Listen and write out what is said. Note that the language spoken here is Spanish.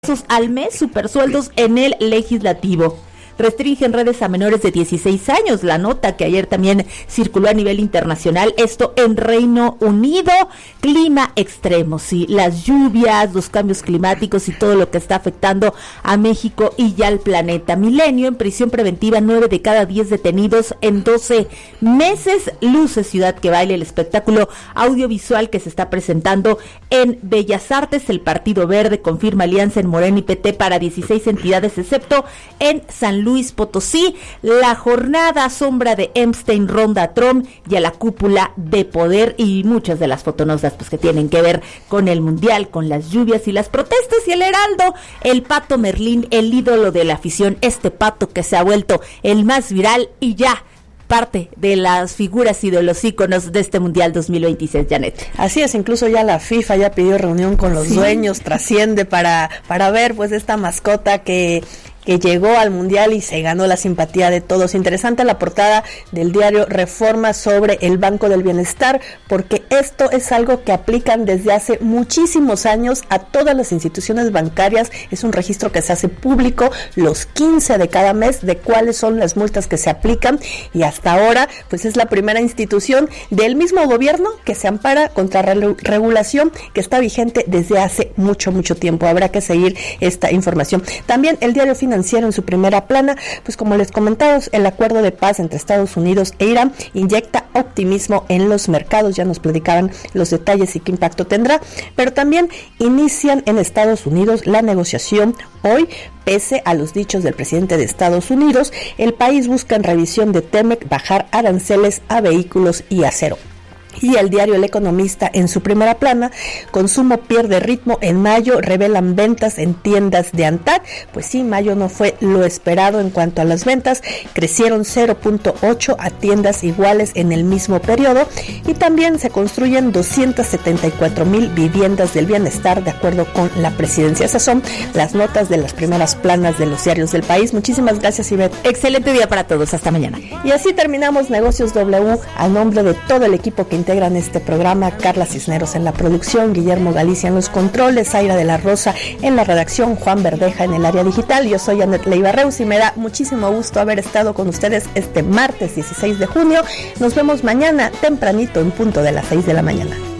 al mes, supersueldos en el legislativo. Restringen redes a menores de 16 años, la nota que ayer también circuló a nivel internacional, esto en Reino Unido. Clima extremo, sí, las lluvias, los cambios climáticos y todo lo que está afectando a México y ya al planeta. Milenio, en prisión preventiva, 9 de cada 10 detenidos en 12 meses. Luces Ciudad que Baile, el espectáculo audiovisual que se está presentando en Bellas Artes. El Partido Verde confirma alianza en Morena y PT para 16 entidades, excepto en San Luis Potosí. La jornada sombra de Epstein ronda a Trump y a la cúpula de poder, y muchas de las fotonotas pues que tienen que ver con el mundial, con las lluvias y las protestas. Y el Heraldo, el Pato Merlín, el ídolo de la afición, este pato que se ha vuelto el más viral y ya parte de las figuras y de los íconos de este Mundial 2026, Janet. Así es, incluso ya la FIFA ya pidió reunión con los dueños, trasciende para ver pues esta mascota que llegó al Mundial y se ganó la simpatía de todos. Interesante la portada del diario Reforma sobre el Banco del Bienestar, porque esto es algo que aplican desde hace muchísimos años a todas las instituciones bancarias. Es un registro que se hace público los 15 de cada mes de cuáles son las multas que se aplican, y hasta ahora pues es la primera institución del mismo gobierno que se ampara contra regulación que está vigente desde hace mucho tiempo. Habrá que seguir esta información. También el diario Financiero en su primera plana, pues como les comentamos, el acuerdo de paz entre Estados Unidos e Irán inyecta optimismo en los mercados. Ya nos platicaban los detalles y qué impacto tendrá, pero también inician en Estados Unidos la negociación hoy. Pese a los dichos del presidente de Estados Unidos, el país busca en revisión de TEMEC bajar aranceles a vehículos y acero. Y el diario El Economista en su primera plana, consumo pierde ritmo en mayo, revelan ventas en tiendas de ANTAD. Pues sí, mayo no fue lo esperado en cuanto a las ventas, crecieron 0.8 a tiendas iguales en el mismo periodo, y también se construyen 274,000 viviendas del bienestar de acuerdo con la presidencia. Esas son las notas de las primeras planas de los diarios del país. Muchísimas gracias, Ivette. Excelente día para todos, hasta mañana. Y así terminamos Negocios W, a nombre de todo el equipo que integran este programa: Carla Cisneros en la producción, Guillermo Galicia en los controles, Zaira de la Rosa en la redacción, Juan Verdeja en el área digital. Yo soy Janet Leiva Reus y me da muchísimo gusto haber estado con ustedes este martes 16 de junio. Nos vemos mañana tempranito en punto de las 6 de la mañana.